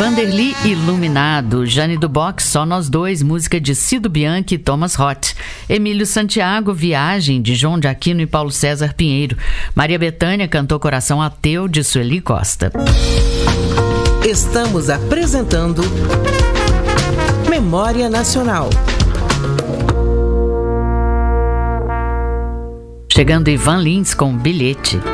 Vanderly Iluminado, Jane do Box, Só Nós Dois, música de Cido Bianchi e Thomas Roth. Emílio Santiago, Viagem, de João de Aquino e Paulo César Pinheiro. Maria Bethânia cantou Coração Ateu, de Sueli Costa. Estamos apresentando Memória Nacional. Chegando Ivan Lins com Bilhete.